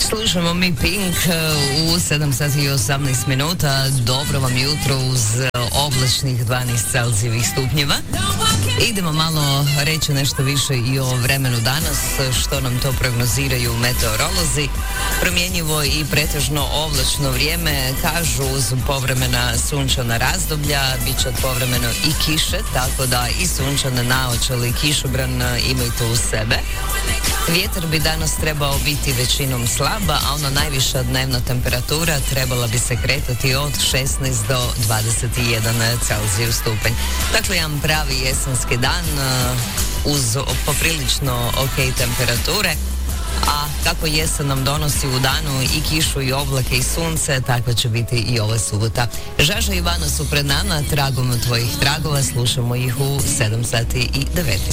Slušamo mi Pink u 7 sati i 18 minuta. Dobro vam jutro uz oblačnih 12 Celzijevih stupnjeva. Idemo malo reći nešto više i o vremenu danas, što nam to prognoziraju meteorolozi. Promjenjivo i pretežno oblačno vrijeme, kažu uz povremena sunčana razdoblja, bit će povremeno i kiše, tako da i sunčane naočale i kišobran imajte uz sebe. Vjetar bi danas trebao biti većinom slaba, a ona najviša dnevna temperatura trebala bi se kretati od 16 do 21 Celzijev stupanj. Dakle, jedan pravi jesenski dan uz poprilično ok temperature. A kako jesen nam donosi u danu i kišu i oblake i sunce, tako će biti i ova subota. Žaža i Ivana su pred nama, tragom tvojih tragova, slušamo ih u 7 sati i 19